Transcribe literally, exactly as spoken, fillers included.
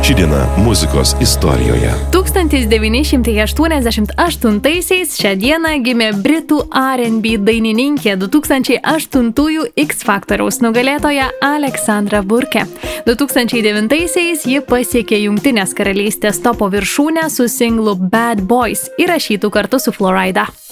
Ši diena muzikos istorijoje. tūkstantis devyni šimtai aštuoniasdešimt aštuntaisiais šią dieną gimė britų R and B dainininkė du tūkstančiai aštuntųjų X Faktoriaus nugalėtoja Aleksandra Burke. du tūkstančiai devintaisiais ji pasiekė Jungtinės karalystės topo viršūnę su singlu Bad Boys, įrašytų kartu su Florida.